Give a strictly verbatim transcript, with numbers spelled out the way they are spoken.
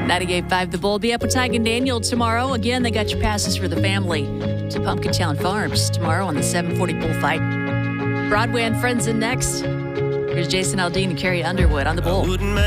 ninety-eight point five The Bull. Be up with Tig and Daniel tomorrow. Again, they got your passes for the family to Pumpkin Town Farms tomorrow on the seven forty Bullfight. Broadway and Friends in next. Here's Jason Aldean and Carrie Underwood on The Bull.